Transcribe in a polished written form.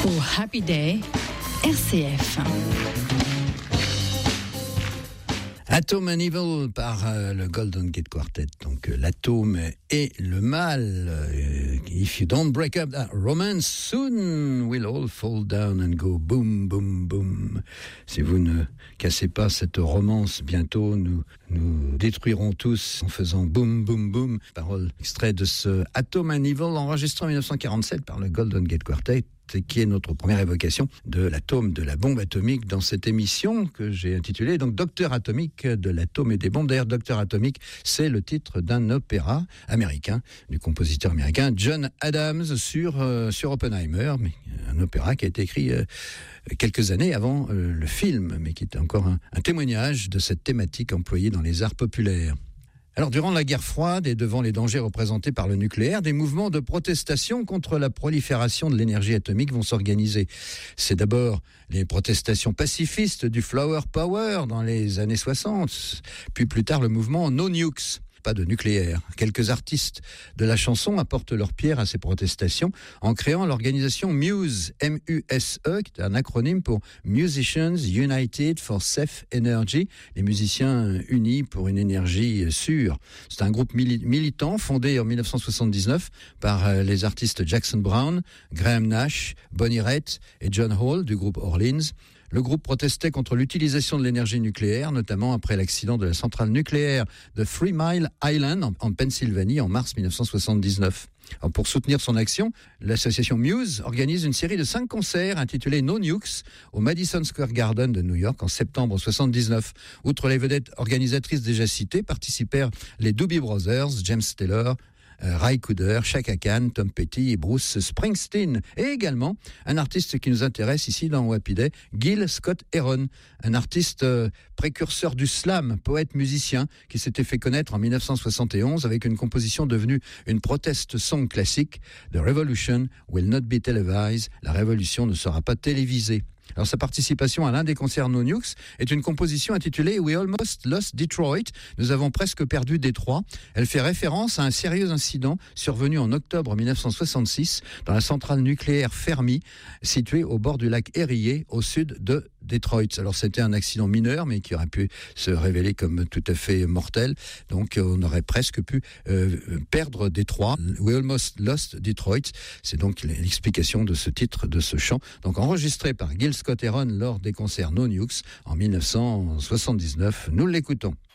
Pour Happy Day, RCF. Atom and Evil par le Golden Gate Quartet. Donc l'atome et le mal. If you don't break up that romance, soon we'll all fall down and go boom, boom, boom. Si vous ne cassez pas cette romance, bientôt nous détruirons tous en faisant boom, boom, boom. Parole extrait de ce Atom and Evil enregistré en 1947 par le Golden Gate Quartet, qui est notre première évocation de l'atome, de la bombe atomique dans cette émission que j'ai intitulée donc Docteur Atomique de l'atome et des bombes. D'ailleurs, Docteur Atomique, c'est le titre d'un opéra américain du compositeur américain John Adams sur Oppenheimer, mais un opéra qui a été écrit quelques années avant le film, mais qui est encore un témoignage de cette thématique employée dans les arts populaires. Alors, durant la guerre froide et devant les dangers représentés par le nucléaire, des mouvements de protestation contre la prolifération de l'énergie atomique vont s'organiser. C'est d'abord les protestations pacifistes du Flower Power dans les années 60, puis plus tard le mouvement No Nukes. Pas de nucléaire. Quelques artistes de la chanson apportent leur pierre à ces protestations en créant l'organisation MUSE, M-U-S-E, qui est un acronyme pour Musicians United for Safe Energy, les musiciens unis pour une énergie sûre. C'est un groupe militant fondé en 1979 par les artistes Jackson Browne, Graham Nash, Bonnie Raitt et John Hall du groupe Orleans. Le groupe protestait contre l'utilisation de l'énergie nucléaire, notamment après l'accident de la centrale nucléaire de 3 Mile Island en Pennsylvanie en mars 1979. Alors pour soutenir son action, l'association Muse organise une série de 5 concerts intitulés No Nukes au Madison Square Garden de New York en septembre 1979. Outre les vedettes organisatrices déjà citées, participèrent les Doobie Brothers, James Taylor, Ry Cooder, Chaka Khan, Tom Petty et Bruce Springsteen. Et également un artiste qui nous intéresse ici dans Happy Day, Gil Scott-Heron, un artiste précurseur du slam, poète-musicien, qui s'était fait connaître en 1971 avec une composition devenue une protest song classique, The Revolution Will Not Be Televised, la révolution ne sera pas télévisée. Alors sa participation à l'un des concerts No Nukes est une composition intitulée We Almost Lost Detroit. Nous avons presque perdu Détroit. Elle fait référence à un sérieux incident survenu en octobre 1966 dans la centrale nucléaire Fermi, située au bord du lac Erie, au sud de Detroit. Alors c'était un accident mineur, mais qui aurait pu se révéler comme tout à fait mortel. Donc on aurait presque pu perdre Détroit. We Almost Lost Detroit. C'est donc l'explication de ce titre, de ce chant. Donc enregistré par Gil Scott-Heron lors des concerts No Nukes en 1979. Nous l'écoutons.